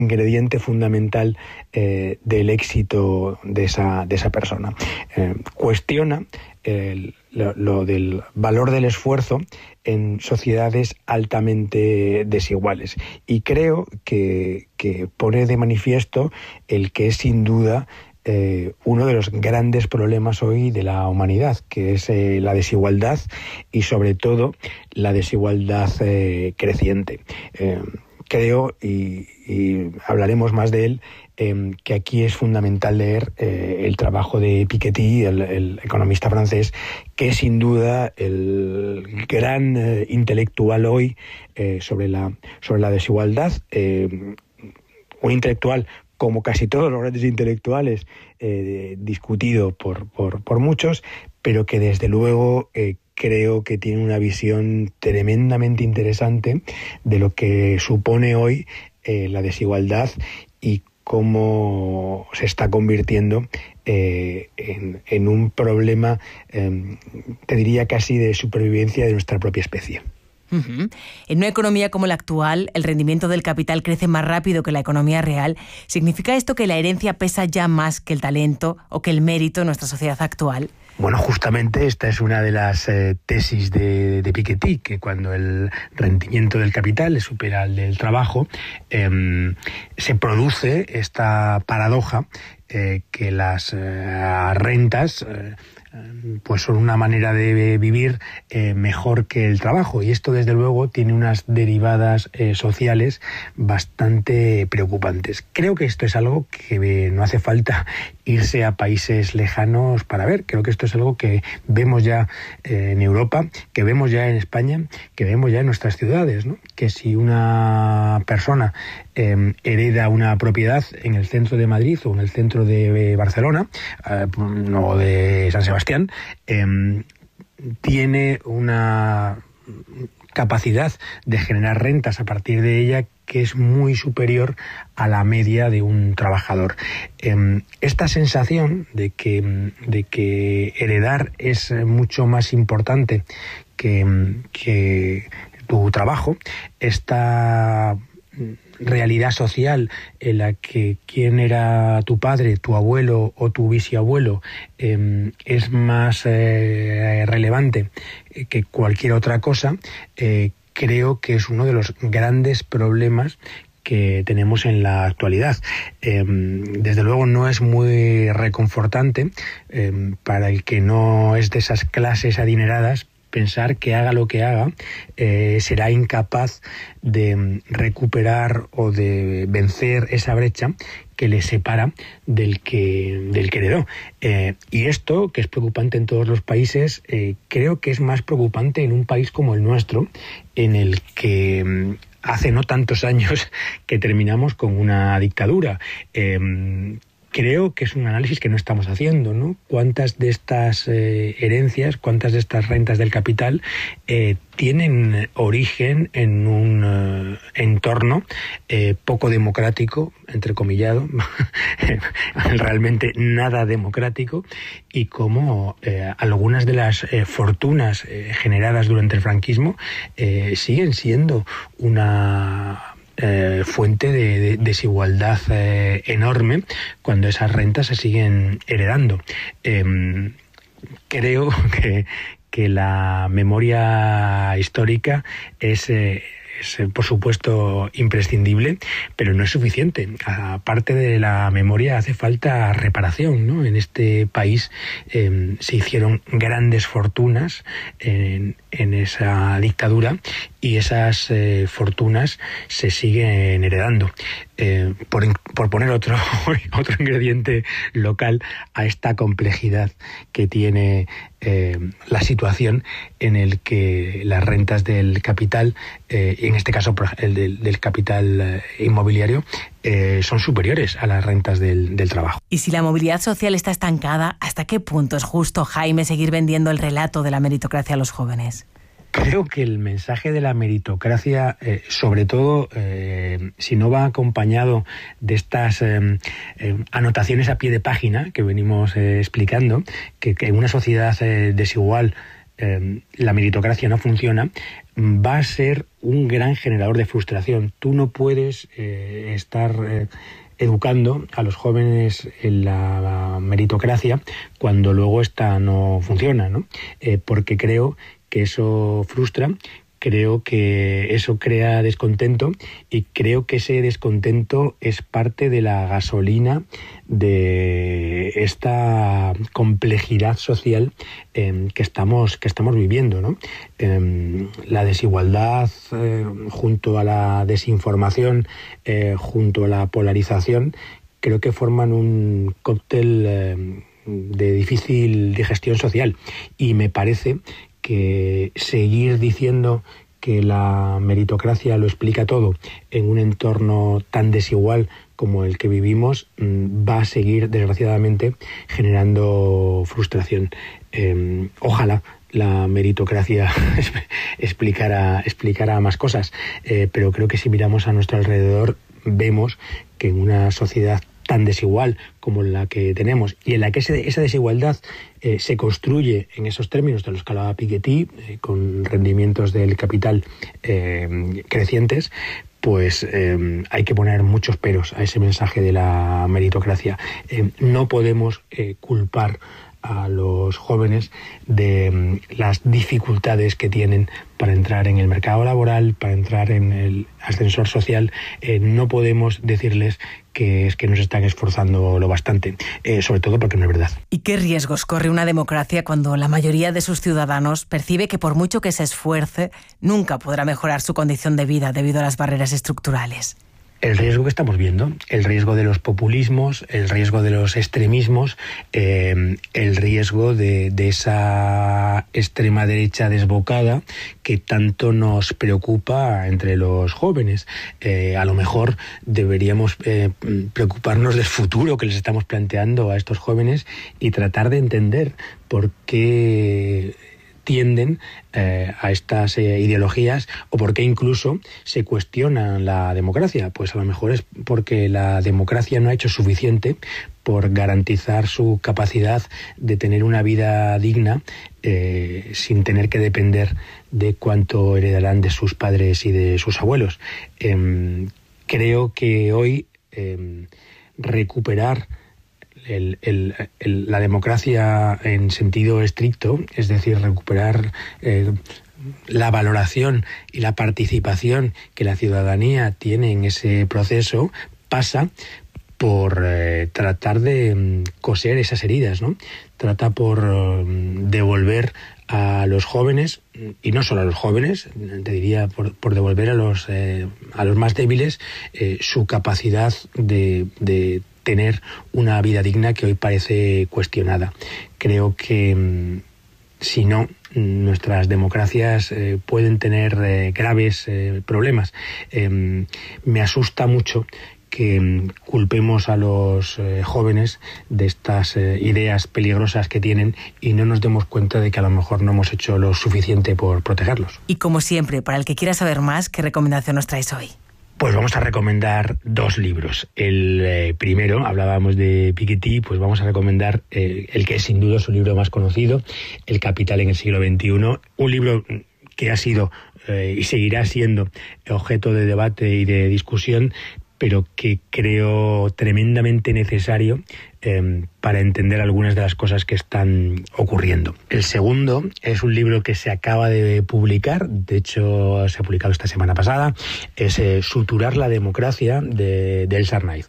ingrediente fundamental del éxito de esa persona. Cuestiona lo del valor del esfuerzo en sociedades altamente desiguales, y creo que pone de manifiesto el que es sin duda uno de los grandes problemas hoy de la humanidad, que es la desigualdad, y sobre todo la desigualdad creciente. Creo, y hablaremos más de él, que aquí es fundamental leer el trabajo de Piketty, el economista francés, que es sin duda el gran intelectual hoy sobre la desigualdad, un intelectual, como casi todos los grandes intelectuales, discutido por muchos, pero que desde luego creo que tiene una visión tremendamente interesante de lo que supone hoy la desigualdad y cómo se está convirtiendo en un problema, te diría casi de supervivencia de nuestra propia especie. Uh-huh. En una economía como la actual, el rendimiento del capital crece más rápido que la economía real. ¿Significa esto que la herencia pesa ya más que el talento o que el mérito en nuestra sociedad actual? Bueno, justamente esta es una de las tesis de Piketty, que cuando el rendimiento del capital le supera al del trabajo, se produce esta paradoja que las rentas pues son una manera de vivir mejor que el trabajo, y esto desde luego tiene unas derivadas sociales bastante preocupantes. Creo que esto es algo que no hace falta irse a países lejanos para ver. Creo que esto es algo que vemos ya en Europa, que vemos ya en España, que vemos ya en nuestras ciudades, ¿no? Que si una persona hereda una propiedad en el centro de Madrid o en el centro de Barcelona o de San Sebastián, tiene una capacidad de generar rentas a partir de ella que es muy superior a la media de un trabajador. Esta sensación de que heredar es mucho más importante que tu trabajo, esta realidad social en la que quién era tu padre, tu abuelo o tu bisabuelo es más relevante que cualquier otra cosa, creo que es uno de los grandes problemas que tenemos en la actualidad. Desde luego no es muy reconfortante para el que no es de esas clases adineradas pensar que haga lo que haga, será incapaz de recuperar o de vencer esa brecha que le separa del que heredó. Y esto, que es preocupante en todos los países, creo que es más preocupante en un país como el nuestro, en el que hace no tantos años que terminamos con una dictadura. Creo que es un análisis que no estamos haciendo, ¿no? ¿Cuántas de estas herencias, cuántas de estas rentas del capital tienen origen en un entorno poco democrático, entrecomillado, realmente nada democrático, y cómo algunas de las fortunas generadas durante el franquismo siguen siendo una fuente de desigualdad enorme cuando esas rentas se siguen heredando. Creo que la memoria histórica es por supuesto imprescindible, pero no es suficiente. Aparte de la memoria hace falta reparación, ¿no? En este país se hicieron grandes fortunas en esa dictadura, y esas fortunas se siguen heredando. Por poner otro ingrediente local a esta complejidad que tiene la situación en el que las rentas del capital, en este caso el del capital inmobiliario, son superiores a las rentas del trabajo. Y si la movilidad social está estancada, ¿hasta qué punto es justo, Jaime, seguir vendiendo el relato de la meritocracia a los jóvenes? Creo que el mensaje de la meritocracia, sobre todo si no va acompañado de estas anotaciones a pie de página que venimos explicando, que en una sociedad desigual la meritocracia no funciona, va a ser un gran generador de frustración. Tú no puedes estar educando a los jóvenes en la meritocracia cuando luego esta no funciona, ¿no? Porque creo que eso frustra, creo que eso crea descontento y creo que ese descontento es parte de la gasolina de esta complejidad social que estamos viviendo, ¿no? La desigualdad junto a la desinformación, junto a la polarización, creo que forman un cóctel de difícil digestión social, y me parece que seguir diciendo que la meritocracia lo explica todo en un entorno tan desigual como el que vivimos va a seguir, desgraciadamente, generando frustración. Ojalá la meritocracia explicara más cosas, pero creo que si miramos a nuestro alrededor vemos que en una sociedad tan desigual como la que tenemos, y en la que esa desigualdad se construye en esos términos de los que hablaba Piketty, con rendimientos del capital crecientes, pues hay que poner muchos peros a ese mensaje de la meritocracia. No podemos culpar a los jóvenes de las dificultades que tienen para entrar en el mercado laboral, para entrar en el ascensor social. No podemos decirles que es que no se están esforzando lo bastante, sobre todo porque no es verdad. ¿Y qué riesgos corre una democracia cuando la mayoría de sus ciudadanos percibe que por mucho que se esfuerce, nunca podrá mejorar su condición de vida debido a las barreras estructurales? El riesgo que estamos viendo, el riesgo de los populismos, el riesgo de los extremismos, el riesgo de esa extrema derecha desbocada que tanto nos preocupa entre los jóvenes. A lo mejor deberíamos preocuparnos del futuro que les estamos planteando a estos jóvenes y tratar de entender por qué tienden a estas ideologías, o por qué incluso se cuestiona la democracia. Pues a lo mejor es porque la democracia no ha hecho suficiente por garantizar su capacidad de tener una vida digna sin tener que depender de cuánto heredarán de sus padres y de sus abuelos. Creo que hoy recuperar la democracia en sentido estricto, es decir, recuperar la valoración y la participación que la ciudadanía tiene en ese proceso, pasa por tratar de coser esas heridas, ¿no? Trata por devolver a los jóvenes, y no solo a los jóvenes, te diría por devolver a los más débiles su capacidad de tener una vida digna que hoy parece cuestionada. Creo que si no, nuestras democracias pueden tener graves problemas. Me asusta mucho que culpemos a los jóvenes de estas ideas peligrosas que tienen y no nos demos cuenta de que a lo mejor no hemos hecho lo suficiente por protegerlos. Y como siempre, para el que quiera saber más, ¿qué recomendación nos traes hoy? Pues vamos a recomendar 2 libros. El primero, hablábamos de Piketty, pues vamos a recomendar el que es sin duda su libro más conocido, El Capital en el siglo XXI, un libro que ha sido y seguirá siendo objeto de debate y de discusión, pero que creo tremendamente necesario para entender algunas de las cosas que están ocurriendo. El segundo es un libro que se acaba de publicar, de hecho se ha publicado esta semana pasada, es Suturar la democracia de Elsa Arnaiz.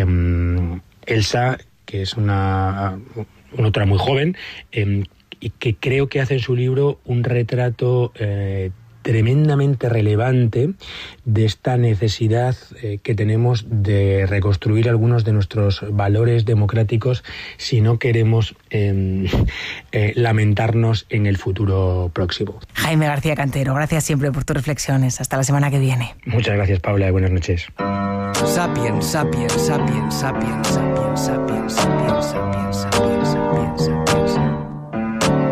Elsa, que es una autora muy joven, y que creo que hace en su libro un retrato tremendamente relevante de esta necesidad que tenemos de reconstruir algunos de nuestros valores democráticos si no queremos lamentarnos en el futuro próximo. Jaime García Cantero, gracias siempre por tus reflexiones. Hasta la semana que viene. Muchas gracias, Paula, y buenas noches. Sapiens, sapiens, sapiens, sapiens, sapiens, sapiens, sapiens, sapiens, sapiens, sapiens, sapiens.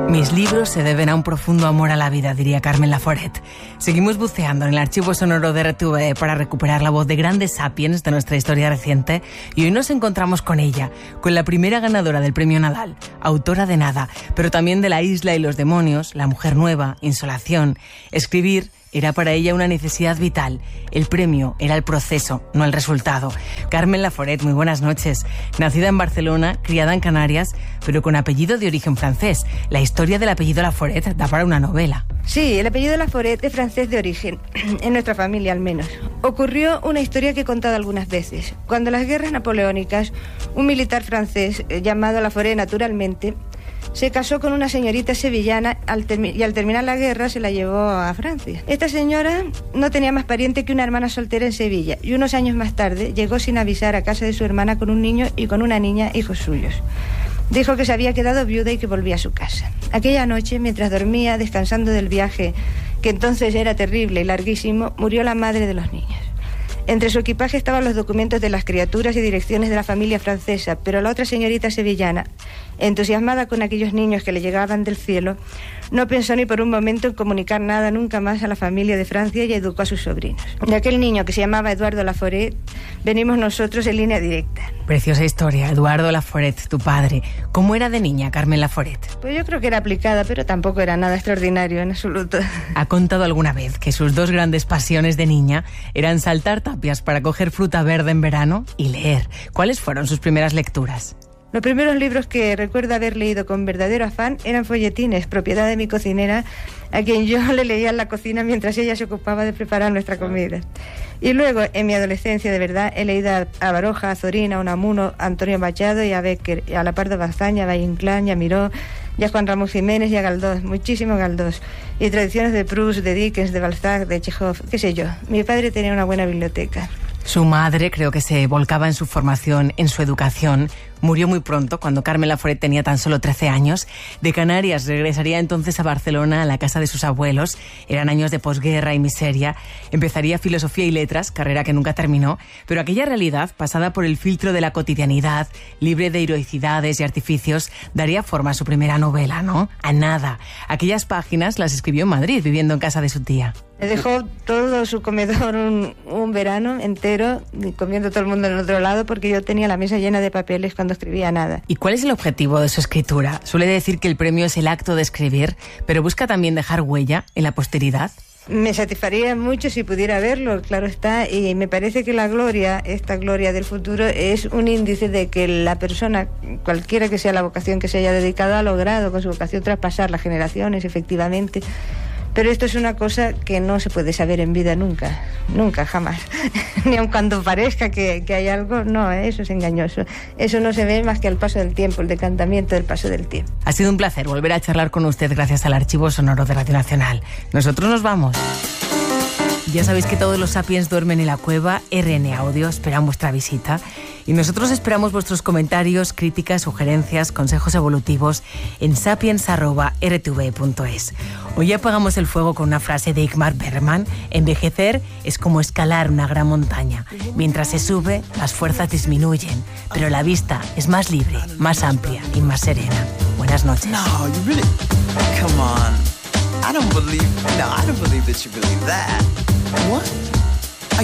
Mis libros se deben a un profundo amor a la vida, diría Carmen Laforet. Seguimos buceando en el archivo sonoro de RTV para recuperar la voz de grandes sapiens de nuestra historia reciente, y hoy nos encontramos con ella, con la primera ganadora del Premio Nadal, autora de Nada, pero también de La isla y los demonios, La mujer nueva, Insolación. Escribir era para ella una necesidad vital. El premio era el proceso, no el resultado. Carmen Laforet, muy buenas noches. Nacida en Barcelona, criada en Canarias, pero con apellido de origen francés. La historia del apellido Laforet da para una novela. Sí, el apellido Laforet es francés de origen, en nuestra familia al menos. Ocurrió una historia que he contado algunas veces. Cuando las guerras napoleónicas, un militar francés, llamado Laforet naturalmente, se casó con una señorita sevillana y al terminar la guerra se la llevó a Francia. Esta señora no tenía más pariente que una hermana soltera en Sevilla y unos años más tarde llegó sin avisar a casa de su hermana con un niño y con una niña, hijos suyos. Dijo que se había quedado viuda y que volvía a su casa. Aquella noche, mientras dormía, descansando del viaje, que entonces era terrible y larguísimo, murió la madre de los niños. Entre su equipaje estaban los documentos de las criaturas y direcciones de la familia francesa, pero la otra señorita sevillana, entusiasmada con aquellos niños que le llegaban del cielo, no pensó ni por un momento en comunicar nada nunca más a la familia de Francia y educó a sus sobrinos. De aquel niño que se llamaba Eduardo Laforet, venimos nosotros en línea directa. Preciosa historia, Eduardo Laforet, tu padre. ¿Cómo era de niña Carmen Laforet? Pues yo creo que era aplicada, pero tampoco era nada extraordinario en absoluto. Ha contado alguna vez que sus dos grandes pasiones de niña eran saltar tapias para coger fruta verde en verano y leer. ¿Cuáles fueron sus primeras lecturas? Los primeros libros que recuerdo haber leído con verdadero afán eran folletines, propiedad de mi cocinera, a quien yo le leía en la cocina mientras ella se ocupaba de preparar nuestra comida. Y luego, en mi adolescencia, de verdad, he leído a Baroja, a Zorín, a Unamuno, a Antonio Machado y a Becker, a La Pardo Bazán, a Valle Inclán, a Miró, y a Juan Ramón Jiménez y a Galdós, muchísimo Galdós. Y tradiciones de Proust, de Dickens, de Balzac, de Chekhov, qué sé yo. Mi padre tenía una buena biblioteca. Su madre creo que se volcaba en su formación, en su educación. Murió muy pronto, cuando Carmen Laforet tenía tan solo 13 años. De Canarias regresaría entonces a Barcelona, a la casa de sus abuelos. Eran años de posguerra y miseria. Empezaría filosofía y letras, carrera que nunca terminó. Pero aquella realidad, pasada por el filtro de la cotidianidad, libre de heroicidades y artificios, daría forma a su primera novela, ¿no? A Nada. Aquellas páginas las escribió en Madrid, viviendo en casa de su tía. Me dejó todo su comedor un verano entero, comiendo todo el mundo en el otro lado, porque yo tenía la mesa llena de papeles cuando escribía Nada. ¿Y cuál es el objetivo de su escritura? Suele decir que el premio es el acto de escribir, pero busca también dejar huella en la posteridad. Me satisfaría mucho si pudiera verlo, claro está, y me parece que la gloria, esta gloria del futuro, es un índice de que la persona, cualquiera que sea la vocación que se haya dedicado, ha logrado con su vocación traspasar las generaciones, efectivamente. Pero esto es una cosa que no se puede saber en vida nunca, nunca, jamás. Ni aun cuando parezca que hay algo, no, eso es engañoso. Eso no se ve más que al paso del tiempo, el decantamiento del paso del tiempo. Ha sido un placer volver a charlar con usted gracias al Archivo Sonoro de Radio Nacional. Nosotros nos vamos. Ya sabéis que todos los sapiens duermen en la cueva. RN Audio esperan vuestra visita. Y nosotros esperamos vuestros comentarios, críticas, sugerencias, consejos evolutivos en sapiens@rtv.es. Hoy apagamos el fuego con una frase de Ingmar Bergman: envejecer es como escalar una gran montaña. Mientras se sube, las fuerzas disminuyen, pero la vista es más libre, más amplia y más serena. Buenas noches. No, you really... Come on. I don't believe that you believe that. What?